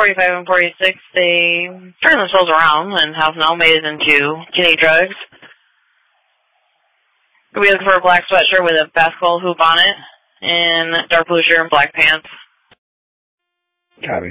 45 and 46, they turn themselves around and have now made it into Kitty Drugs. We'll be looking for a black sweatshirt with a basketball hoop on it, and dark blue shirt and black pants. Copy.